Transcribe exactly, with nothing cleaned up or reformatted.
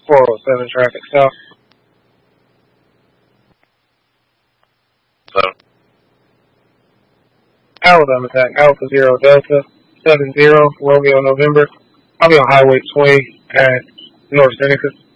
four oh seven traffic south. So, Alabama attack, Alpha Zero Delta, seven zero, Romeo November. I'll be on Highway twenty at North Seneca.